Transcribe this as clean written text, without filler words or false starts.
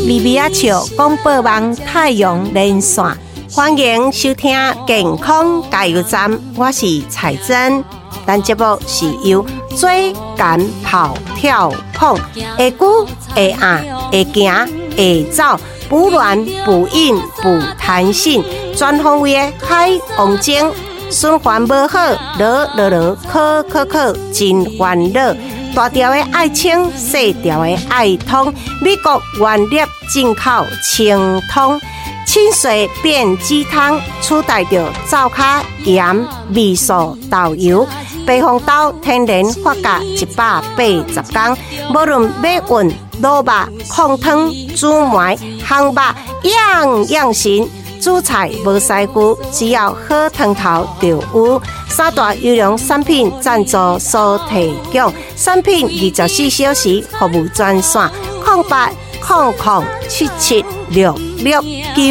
米米仔笑广播网太阳连线，欢迎收听健康加油站，我是彩珍。咱节目是由椎间跑跳碰会久会硬会行会走，不软不硬不弹性，全方位的海王精，循环无好，考真烦恼。大条的爱清，细条的爱通，美国原粒进口清通，清水变鸡汤，取代着灶卡盐、味素、豆油。白红豆天然发酵180天，无论马运、卤肉、控汤、煮糜、烘肉，样样行。煮菜无师傅，只要好汤头就有。三大优良产品赞助所提供，产品24小时服务专线：0800776669。